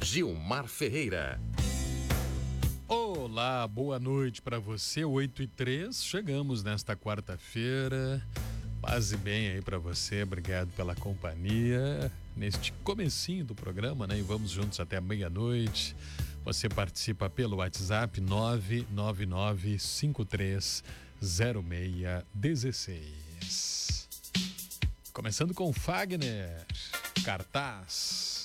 Gilmar Ferreira. Olá, boa noite para você, 8h03, chegamos nesta quarta-feira, paz e bem aí para você, obrigado pela companhia, neste comecinho do programa, né, e vamos juntos até meia-noite, você participa pelo WhatsApp 999530616, começando com Fagner, Cartaz.